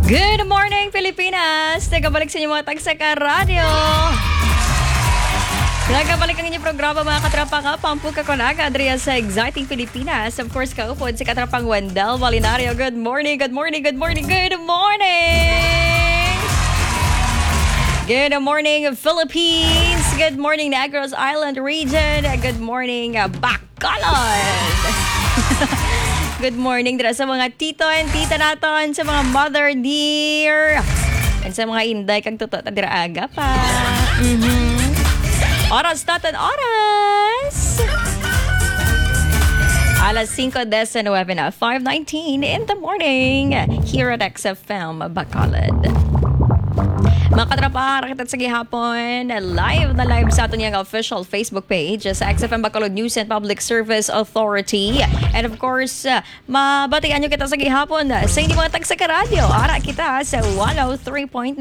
Good morning, Pilipinas! Nagabalik sa inyo mga tagsa ka radyo. Nagabalik ang inyong programa mga katrapang Pampu Kakonaga, Adria sa Exciting Pilipinas. Of course, kaupod si katrapang Wendell Valinario. Good morning, good morning, good morning, good morning! Good morning, Philippines! Good morning, Negros Island region! Good morning, Bacolod! Good morning dira sa mga tito and tita naton, sa mga mother dear, and sa mga inday kang totoo dira aga pa. Oras natin, oras! Alas 5:19 na, 5:19 in the morning here at XFM Bacolod. Mga katrapa, rakitat sa gihapon, live na live sa ato niyang official Facebook page sa XFM Bacolod News and Public Service Authority. And of course, mabatian nyo kita sa gihapon sa hindi mga tagsa ka radyo. Ara kita sa 103.9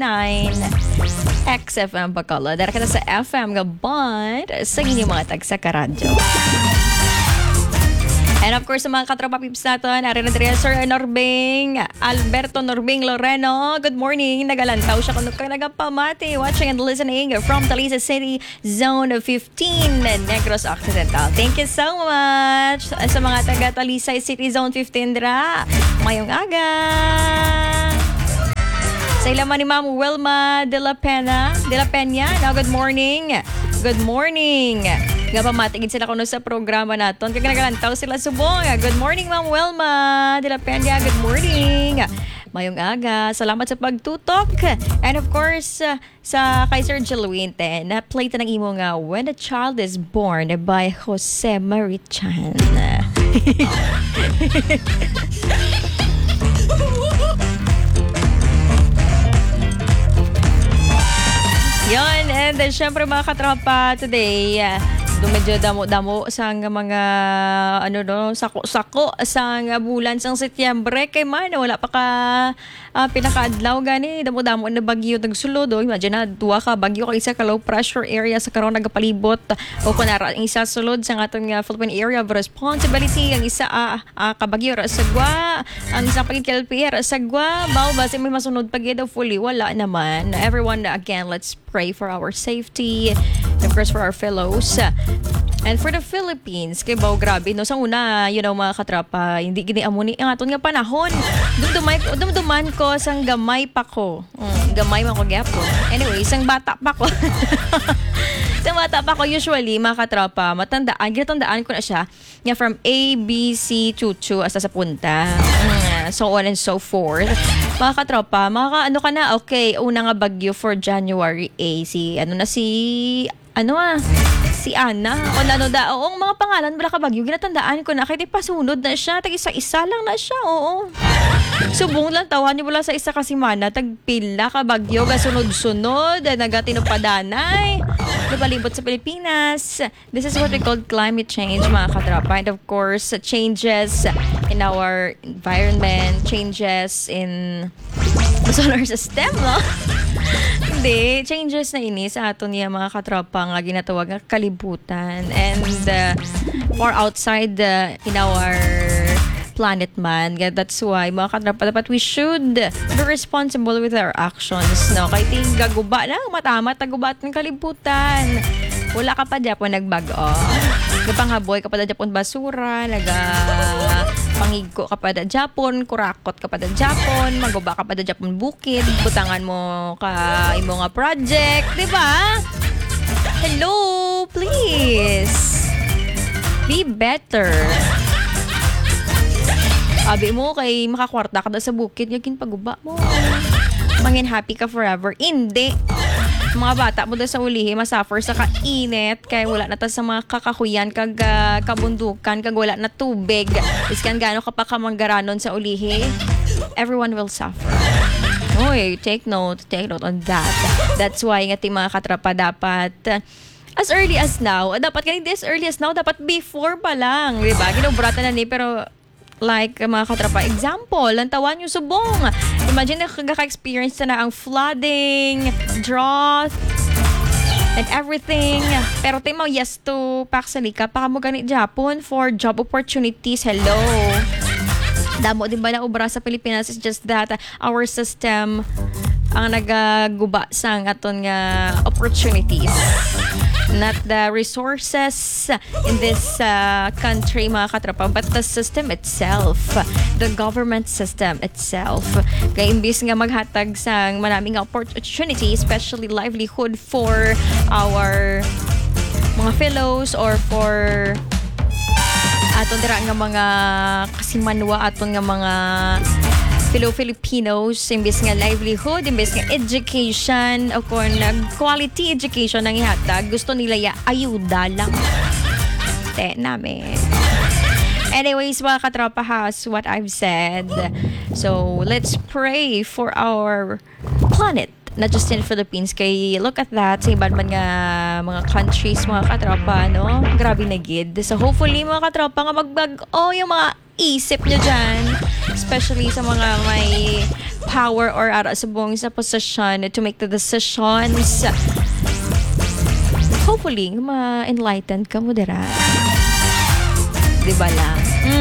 XFM Bacolod. Ara kita sa FM Gabon sa hindi mga tagsa ka radyo. And of course, sa mga katropa pips natin, narin na Sir Norbing, Alberto Norbing Loreno. Good morning. Nagalantaw siya kung nagapamati. Watching and listening from Talisay City, Zone 15, Negros Occidental. Thank you so much sa mga taga Talisay City, Zone 15 dira. Mayong aga. Sa ilaman ni Ma'am Wilma de la Peña. Now, good morning. Good morning. Nga pa matigid sila kuno sa programa naton. Kaya nagalantaw sila subong. Good morning, Ma'am Wilma de la Peña. Good morning. Mayong aga. Salamat sa pagtutok. And of course, sa kay Sir Jeluinte, na-play ta ng imo nga When a Child is Born by Jose Marichan. Yon, and syempre mga katropa, today, medyo damo-damo sa mga sako-sako sa bulan sang Setyembre kay man wala pa ka pinakaadlaw gani damo-damo na bagyo nagsulod. Imagine na duwa ka bagyo kay isa ka low pressure area sa karon nagapalibot o kunara ang isa sulod sa aton nga Philippine Area of Responsibility, ang isa ka bagyo ra sagwa, ang isa pa KLPR sagwa baw base may masunod pag daw fully wala naman. Everyone, again, let's pray for our safety and of course for our fellows. And for the Philippines, kay baw grabe no sa una, mga katrapa, hindi gini amuni ang aton nga panahon. Dumduman ko sang gamay pa ko. Gamay man ko gyapon. Anyway, sang bata pa ko. Sang bata pa ko usually mga katrapa, ginatandaan ko na siya nga from A, B, C, chuchu hasta sa punta. So on and so forth. Mga katropa, ano ka na? Okay, una nga bagyo for January A. Si Ana. O ang mga pangalan wala ka bagyo. Ginatandaan ko na. Kahit ipasunod na siya. Tag-isa-isa lang na siya. Oo. Subong lang tawa niyo wala sa isa kasi mana. Tagpila ka bagyo. Gasunod-sunod. Nagatinupadanay. Palibot sa Pilipinas. This is what we call climate change, mga katrapa. And of course, changes in our environment, changes in the solar system, no? Hindi, changes na ini sa aton niya mga katropa nga ginatawag nga kalibutan. And far outside in our planet man. That's why mga katrapa dapat we should be responsible with our actions, no? Kaya gaguba na matamat tagubat ng kalibutan. Wala ka pa Japon nagbago. Napanghaboy ka pa da Japon basura, pangigko ka pa da Japon, kurakot ka pa da Japon, maguba ka pa da Japon bukid, butangan mo ka imo nga project, di ba? Hello, please. Be better. Abi mo kay makakwarta ka da sa bukid, yakin paguba mo. Mangin happy ka forever. Hindi. Mga bata mo da sa ulihi, masuffer sa kainit, kaya wala na ta sa mga kakahuyan, kabundukan, wala na tubig. Iskan gano'n ka pa kamanggaranon sa ulihi, everyone will suffer. Oy, take note on that. That's why nga mga katrapa dapat as early as now, dapat before pa lang, diba? Ginobrata na ni, pero like mga katrapa, example, ang tawan yung subong. Imagine na kaka-experience na ang flooding, drought, and everything. Pero tayo yes to Paxalica, baka mo ganit Japon for job opportunities. Hello. Damo din ba na ubra sa Pilipinas? It's just that our system ang nagaguba sa aton nga opportunities, not the resources in this country, mga katropa, but the system itself, the government system itself. Kaya imbis nga maghatag sa maraming opportunity, especially livelihood for our mga fellows or for aton dira nga mga kasimanwa, aton nga mga fellow Filipinos, imbes nga livelihood, imbes nga education o kung quality education ang ihatag, gusto nila ayuda lang. Namin. Anyways, mga katropa, has what I've said. So, let's pray for our planet. Not just in the Philippines, kay look at that, sa iba't man nga mga countries, mga katropa, no? Grabe na gid. So hopefully, mga katropa, nga magbago yung mga isip nyo dyan, especially sa mga may power or ara sa buong sa position to make the decisions. Hopefully, ma-enlightened ka mo dira. Diba lang?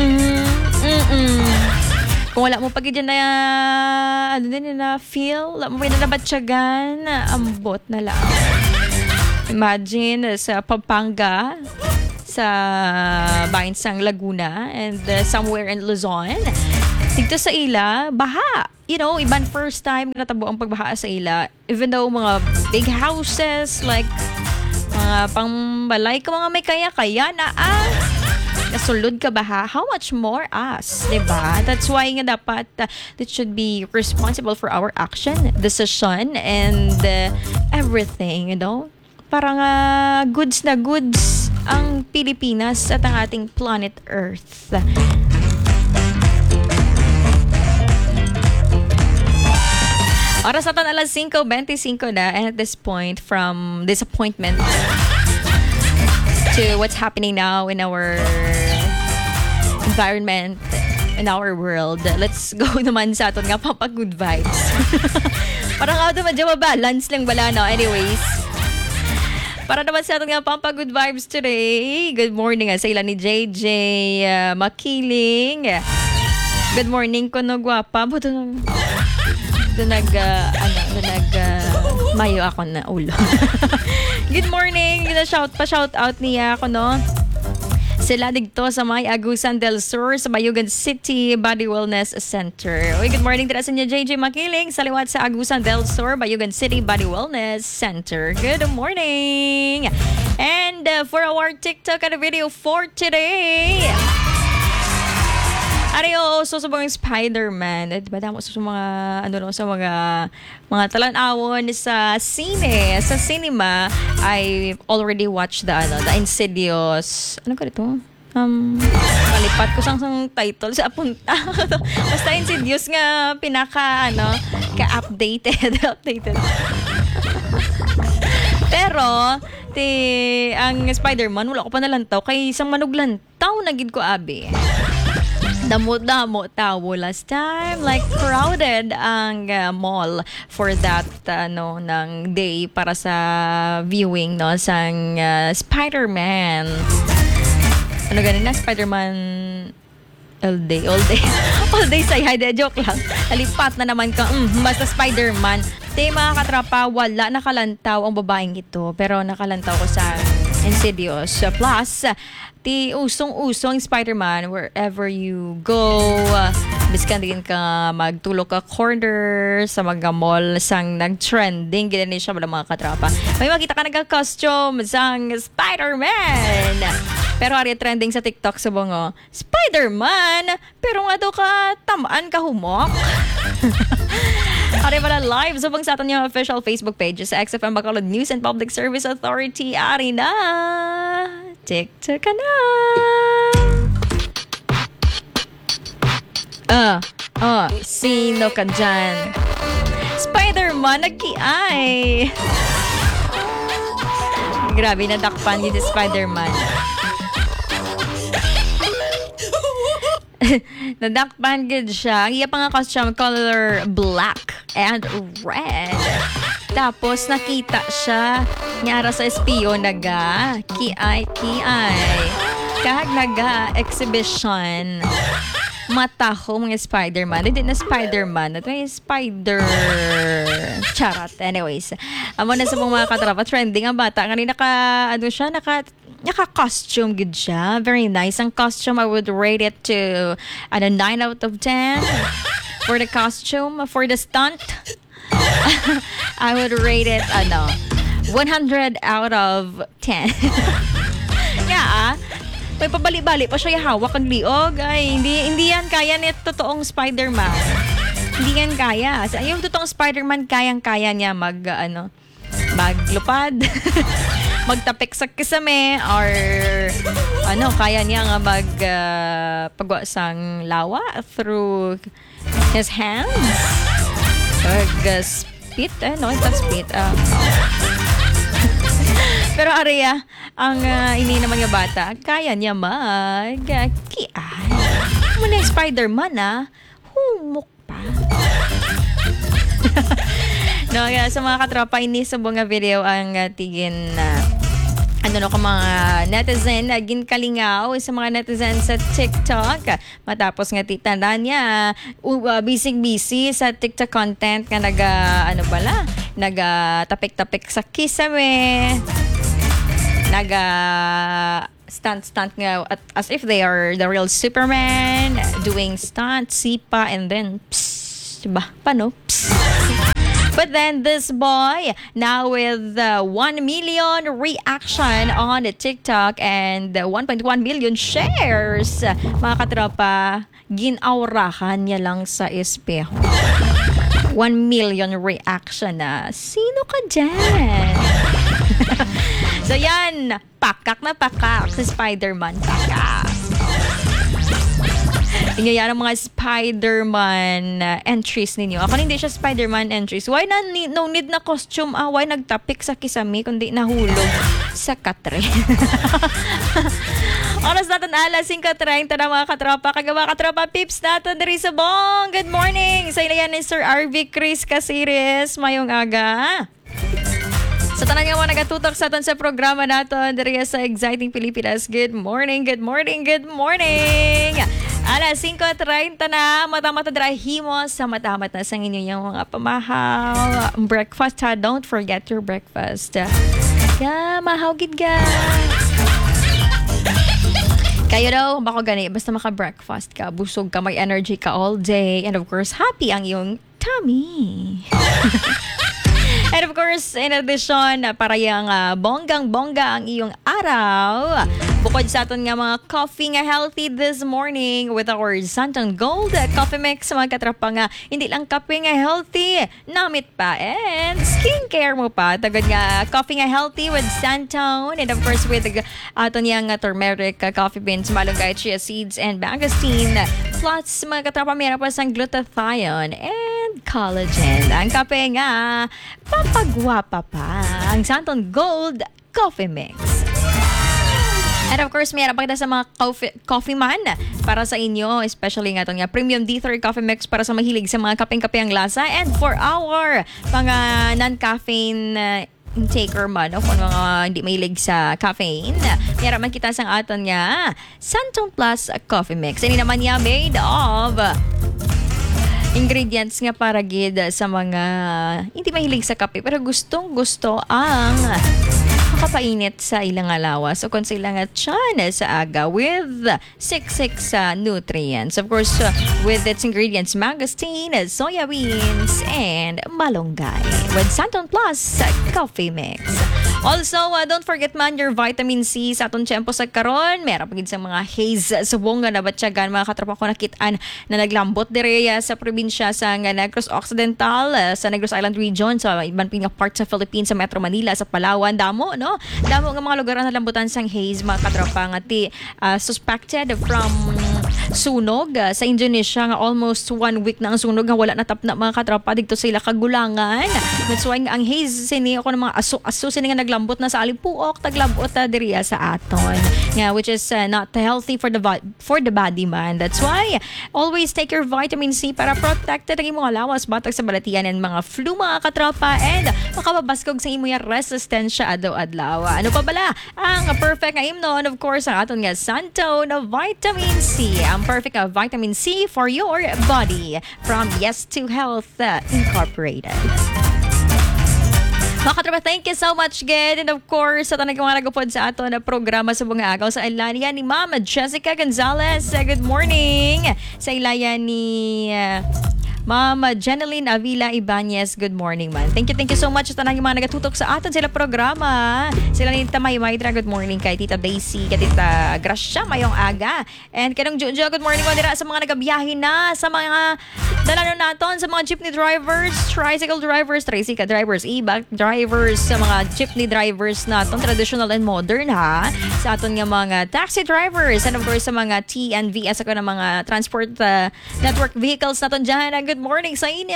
Kung wala mo pag dyan na ano din na feel, wala mo rin na nabatsyagan, ambot na lang. Imagine sa Pampanga, sa Bainsang, Laguna, and somewhere in Luzon, dito sa ila, baha. You know, iban first time natabo ang pagbaha sa ila. Even though mga big houses, like mga pangbalay ka, mga may kaya-kaya na nasulod ka ba ha? How much more us, diba? That's why nga dapat it should be responsible for our action, decision, and everything, you know? Parang goods na goods ang Pilipinas at ang ating planet Earth. Oras natin alas 5:25 na, and at this point, from disappointment to what's happening now in our environment, in our world, let's go naman sa aton nga good vibes. Parang ako naman dyan mabalance lang bala, no? Anyways, para naman sa aton nga good vibes today. Good morning sa ilan ni JJ Makiling. Good morning ko no gwapa. Buto mayo ako na ulo. Good morning. Shout out niya ako, no? Sila dito sa may Agusan del Sur sa Bayugan City Body Wellness Center. Uy, good morning dito sa inyo, JJ Makiling, sa liwat sa Agusan del Sur, Bayugan City Body Wellness Center. Good morning. And for our TikTok and video for today, so sa mga Spider-Man, diba damo sa mga sa mga talan-awon sa sine, sa cinema. I already watched the Insidious. Ano ka dito? Malipat ko sang title sa punta. Basta Insidious nga pinaka ka-updated. Pero ang Spider-Man wala ko pa nalantaw kay isang manuglantaw na gid ko abi. Damo tao last time, like crowded ang mall for that ng day para sa viewing sang Spider-Man. Ano ganin na Spider-Man all day say hi, joke lang. Nalipat na naman ka basta Spider-Man. Mga katrapa, wala nakalantaw ang babaeng ito, pero nakalantaw ko sa Insidious. Plus, usong-usong Spider-Man wherever you go. Biskan din ka magtulog ka corner sa mga mall sang nag-trending. Ganyan siya mga katrapa. May makita ka nagka-costume sang Spider-Man. Pero ari trending sa TikTok sa bungo, Spider-Man, pero nga daw ka tamaan ka humok. Ari pala live subang sa aton yung official Facebook page sa XFM Bacolod News and Public Service Authority. Ari na! TikTok ka na! Sino ka dyan? Spider-Man, nagkiay! Grabe, nadakpan yun si Spider-Man. Nadakpan gid siya. Ang iya pa nga costume color black and red. Tapos nakita siya nyara sa espiyon naga kiay kahag naga exhibition mata ko mga Spider-Man. Hindi na Spider-Man. Ito yung Spider... Charot. Anyways. Amo na sa mga katropa. Trending ang bata. Kanina naka-costume good siya. Very nice. Ang costume, I would rate it to 9 out of 10. For the costume, for the stunt, I would rate it 100 out of 10. Yeah, may pabali-bali pa siya hawak ang liog. Ay, hindi yan kaya ni totoong Spider-Man. Hindi yan kaya. Yung totoong Spider-Man, kayang-kaya niya maglupad, magtapik sa kisame, or kaya niya nga pagwa sang lawa through his hands. Spit, spit. Pero Aria, ang ini naman nga bata, kaya niya mag-kian. Muna yung Spider-Man, humok pa. No, sa mga katropa, ini sa mga video ang tigin mga netizen ginkalingaw sa mga netizen sa TikTok matapos nga titanda niya busy sa TikTok content nga tapik-tapik sa kisame, stunt nga as if they are the real Superman doing stunt, sipa, and then diba? Paano? But then this boy, now with 1 million reaction on the TikTok and 1.1 million shares, mga katropa, ginaurahan niya lang sa espejo. 1 million reaction na. Sino ka dyan? So yan, pakak na pakak sa Spider-Man. Pakak. Inyo yan ang mga Spider-Man entries ninyo. Ako hindi siya Spider-Man entries. Why no need na costume? Why nagtapik sa kisame kundi nahulog sa katre? Oras natin alas 5:30 na mga katropa. Kagawa katropa pips natin dari sa Bong. Good morning! Sa ilayan ni Sir RV Chris Casiris. Mayong aga. Sa tanan nga mga nagatutok sa aton sa programa natin dari sa Exciting Pilipinas. Good morning, good morning, good morning! Alas 5:30 na, mata-mata drahimo sa matamat na sa inyo yung mga pamahaw. Breakfast ha, don't forget your breakfast. Yeah, mahaw gid ka. Kayo daw, bako gani, basta maka-breakfast ka, busog ka, may energy ka all day, and of course, happy ang iyong tummy. And of course, in addition, para yung bonggang-bongga ang iyong araw, bukod sa aton nga mga coffee nga healthy this morning with our Santon Gold Coffee Mix, mga katrapa nga, hindi lang kape nga healthy, namit pa, and skincare mo pa. Tagad nga coffee nga healthy with Santon, and of course with aton yang turmeric coffee beans, malunggay, chia seeds, and mangosteen. Plus, mga katrapa, meron pa sang glutathione and collagen. Ang kape nga, papagwapa pa. Ang Santon Gold Coffee Mix. And of course, mayroon pa kita sa mga coffee man para sa inyo, especially nga itong Premium D3 Coffee Mix para sa mahilig sa mga kapeng-kape ang lasa. And for our mga non-caffeine intaker man, kung mga hindi mahilig sa caffeine, mayroon man kita sa aton nga Santon Plus Coffee Mix. Ini naman niya made of ingredients nga para gid sa mga hindi mahilig sa kape pero gustong-gusto ang makapainit sa ilang alawas o kung sa ilang tiyan sa aga with 66 nutrients. Of course, with its ingredients, mangosteen, soya beans, and malunggay. With Santon Plus Coffee Mix. Also, don't forget man your vitamin C sa atong tiyempo sa karon. Meron pa gid sa mga haze subong nga nabatyagan mga katropa ko nakitaan na naglambot direya sa probinsya sa Negros Occidental, sa Negros Island Region, sa ibang part sa Philippines, sa Metro Manila, sa Palawan, damo nga mga lugar na lambutan sang haze mga katropa nga suspected from sunog sa Indonesia nga almost 1 week na ang sunog nga wala natapna mga katropa dito sa ila kagulangan. That's why ang haze sini ako ng mga aso sini nga naglambot na sa alipuok taglambot diriya sa aton nga which is not healthy for the body man. That's why always take your vitamin C para protected ang imong alawas batag sa balatian and mga flu mga katropa and makababaskog sa imong resistensya adlaw-adlaw. Ano pa bala ang perfect nga imnon? Of course ang aton nga Santon Vitamin C. Ang perfect vitamin C for your body from Yes to Health Incorporated. Mga katropa, thank you so much, Ged. And of course, sa tanang mga nagupod sa ato na programa sa mga agaw sa ilaya ni Mama Jessica Gonzalez. Good morning. Sa ilaya ni Mama Jeneline Avila Ibanez. Good morning, man. Thank you so much sa tanang mga nagatutok sa aton sila programa. Sila ni Tamay Maitra, good morning. Kay Tita Daisy, kay Tita Gracia, mayong aga. And kanong Jojo, good morning mo dira sa mga nagabiyahe na, sa mga dalano naton, sa mga jeepney drivers, tricycle drivers, tricycle drivers, e-bike drivers, sa mga jeepney drivers naton, traditional and modern ha. Sa aton nga mga taxi drivers, and of course sa mga TNVS ako ng mga transport network vehicles naton dyan. Good morning sa inyo.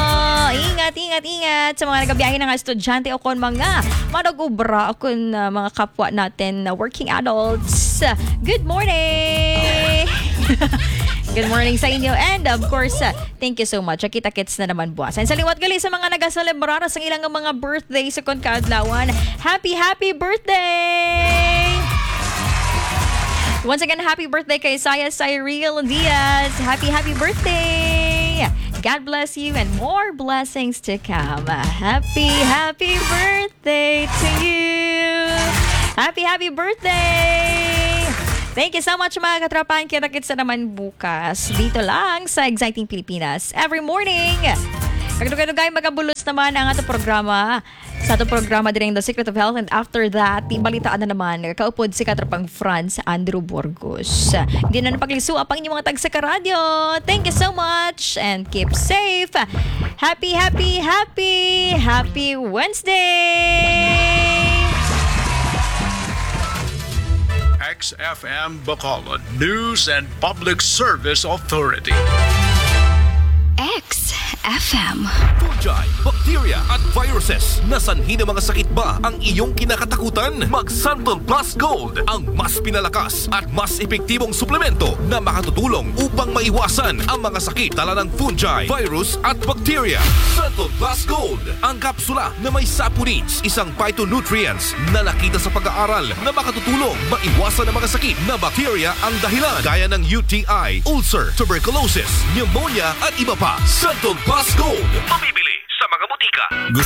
Ingat sa mga nagabiyahe ng estudyante o kon mga manag-ubra o kon mga kapwa natin na working adults. Good morning. Good morning sa inyo. And of course, thank you so much. Kita-kits na naman buwas. And sa liwat gali sa mga nagaselebrar sa ilang mga birthday sa kon kaadlawan. Happy birthday! Once again, happy birthday kay Saya Cyril Diaz. Happy birthday! God bless you and more blessings to come. Happy birthday to you. Happy birthday. Thank you so much mga katrapan. Kita-kits na naman bukas. Dito lang sa Exciting Pilipinas. Every morning. Kagdugay magabulos naman ang ato programa. Sa ato programa din The Secret of Health. And after that, balitaan na naman kaupod si katrapang Franz Andrew Burgos. Hindi na napagliso ang inyong mga tagsa ka radyo. Thank you so much and keep safe. Happy Wednesday! XFM Bacolod News and Public Service Authority. XFM. Fungi, bacteria at viruses. Nasanhi ng mga sakit ba ang iyong kinakatakutan? Mag-Santon Plus Gold, ang mas pinalakas at mas epektibong suplemento na makatutulong upang maiwasan ang mga sakit dala ng fungi, virus at bacteria. Santon Plus Gold, ang kapsula na may saponins, isang phytonutrients na nakita sa pag-aaral na makatutulong maiwasan ang mga sakit na bacteria ang dahilan gaya ng UTI, ulcer, tuberculosis, pneumonia at iba pa. Santon Plus Gold, mabibili sa mga butika.